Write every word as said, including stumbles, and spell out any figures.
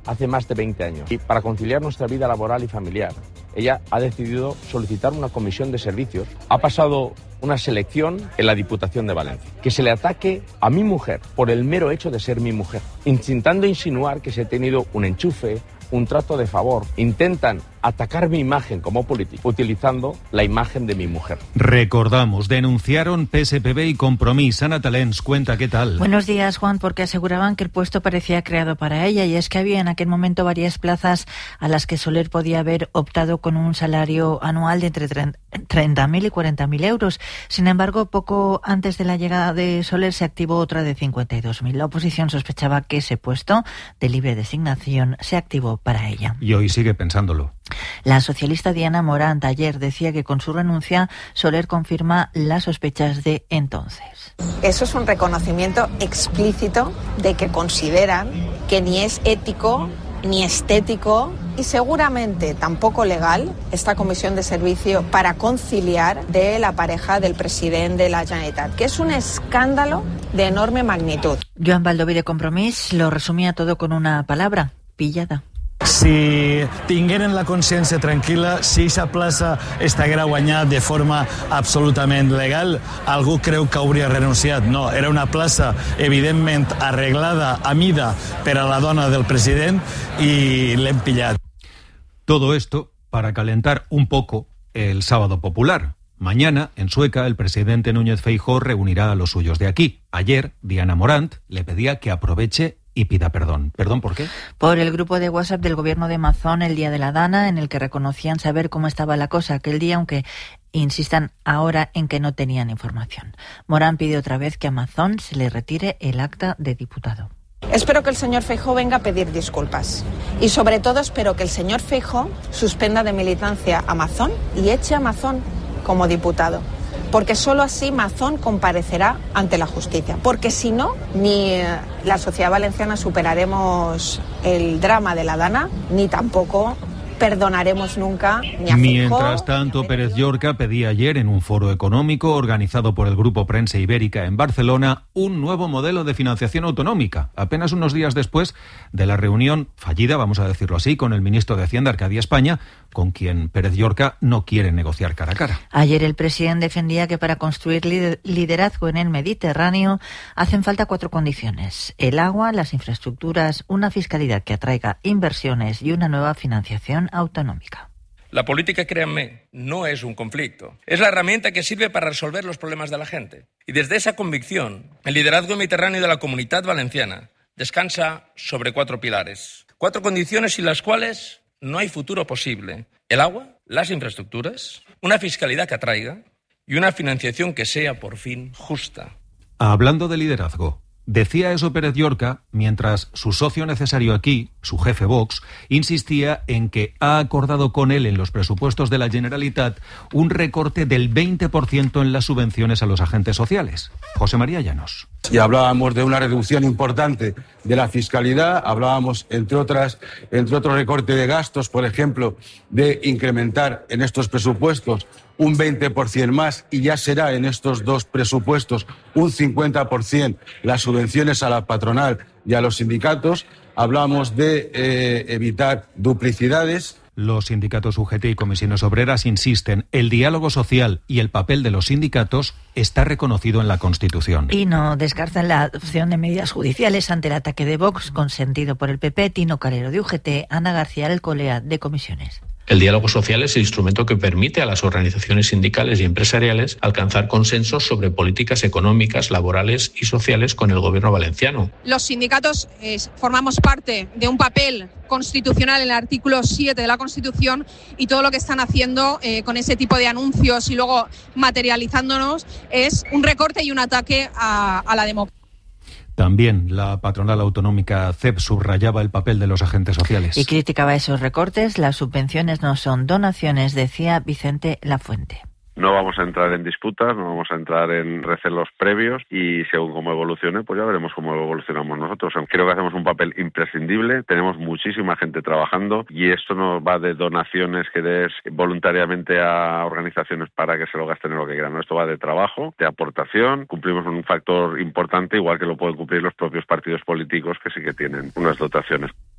hace más de veinte años. Y para conciliar nuestra vida laboral y familiar, ella ha decidido solicitar una comisión de servicios. Ha pasado una selección en la Diputación de Valencia. Que se le ataque a mi mujer por el mero hecho de ser mi mujer, intentando insinuar que se ha tenido un enchufe, un trato de favor. Intentan atacar mi imagen como político utilizando la imagen de mi mujer. Recordamos, denunciaron P S P B y Compromís. Ana Talens, cuenta qué tal. Buenos días, Juan, porque aseguraban que el puesto parecía creado para ella, y es que había en aquel momento varias plazas a las que Soler podía haber optado con un salario anual de entre treinta mil y cuarenta mil euros. Sin embargo, poco antes de la llegada de Soler se activó otra de cincuenta y dos mil. La oposición sospechaba que ese puesto de libre designación se activó para ella. Y hoy sigue pensándolo. La socialista Diana Morant ayer decía que con su renuncia Soler confirma las sospechas de entonces. Eso es un reconocimiento explícito de que consideran que ni es ético ni estético y seguramente tampoco legal esta comisión de servicio para conciliar de la pareja del presidente de la Generalitat, que es un escándalo de enorme magnitud. Joan Baldoví de Compromís lo resumía todo con una palabra: pillada. Si tingueren la consciència tranquil·la, si aquesta plaça estiguera guanyada de forma absolutament legal, algú creu que hauria renunciat. No, era una plaça evidentment arreglada a mida per a la dona del president i l'hem pillat. Todo esto para calentar un poco el Sábado Popular. Mañana, en Sueca, el presidente Núñez Feijóo reunirá a los suyos de aquí. Ayer, Diana Morant le pedía que aproveche y pida perdón. ¿Perdón por qué? Por el grupo de WhatsApp del gobierno de Mazón el día de la Dana, en el que reconocían saber cómo estaba la cosa aquel día, aunque insistan ahora en que no tenían información. Morán pide otra vez que a Mazón se le retire el acta de diputado. Espero que el señor Feijóo venga a pedir disculpas. Y sobre todo espero que el señor Feijóo suspenda de militancia a Mazón y eche a Mazón como diputado. Porque solo así Mazón comparecerá ante la justicia. Porque si no, ni la sociedad valenciana superaremos el drama de la Dana, ni tampoco perdonaremos nunca ni a Feijóo. Mientras tanto, Pérez Llorca pedía ayer en un foro económico organizado por el Grupo Prensa Ibérica en Barcelona un nuevo modelo de financiación autonómica, apenas unos días después de la reunión fallida, vamos a decirlo así, con el ministro de Hacienda, Arcadia España, con quien Pérez Llorca no quiere negociar cara a cara. Ayer el presidente defendía que para construir liderazgo en el Mediterráneo hacen falta cuatro condiciones: el agua, las infraestructuras, una fiscalidad que atraiga inversiones y una nueva financiación autonómica. La política, créanme, no es un conflicto. Es la herramienta que sirve para resolver los problemas de la gente. Y desde esa convicción, el liderazgo mediterráneo de la Comunitat Valenciana descansa sobre cuatro pilares. Cuatro condiciones sin las cuales no hay futuro posible: el agua, las infraestructuras, una fiscalidad que atraiga y una financiación que sea por fin justa. Hablando de liderazgo, decía eso Pérez Llorca mientras su socio necesario aquí, su jefe Vox, insistía en que ha acordado con él en los presupuestos de la Generalitat un recorte del veinte por ciento en las subvenciones a los agentes sociales. José María Llanos. Y hablábamos de una reducción importante de la fiscalidad, hablábamos, entre otras, entre otros recorte de gastos, por ejemplo, de incrementar en estos presupuestos un veinte por ciento más, y ya será en estos dos presupuestos un cincuenta por ciento las subvenciones a la patronal y a los sindicatos. Hablamos de eh, evitar duplicidades. Los sindicatos U G T y comisiones obreras insisten, el diálogo social y el papel de los sindicatos está reconocido en la Constitución. Y no descartan la adopción de medidas judiciales ante el ataque de Vox, consentido por el P P, Tino Calero de U G T, Ana García Alcolea de Comisiones. El diálogo social es el instrumento que permite a las organizaciones sindicales y empresariales alcanzar consensos sobre políticas económicas, laborales y sociales con el gobierno valenciano. Los sindicatos eh, formamos parte de un papel constitucional en el artículo siete de la Constitución, y todo lo que están haciendo eh, con ese tipo de anuncios y luego materializándonos es un recorte y un ataque a, a la democracia. También la patronal autonómica C E P subrayaba el papel de los agentes sociales. Y criticaba esos recortes. Las subvenciones no son donaciones, decía Vicente Lafuente. No vamos a entrar en disputas, no vamos a entrar en recelos previos, y según cómo evolucione, pues ya veremos cómo evolucionamos nosotros. Creo que hacemos un papel imprescindible, tenemos muchísima gente trabajando, y esto no va de donaciones que des voluntariamente a organizaciones para que se lo gasten en lo que quieran. No, esto va de trabajo, de aportación. Cumplimos un factor importante, igual que lo pueden cumplir los propios partidos políticos, que sí que tienen unas dotaciones.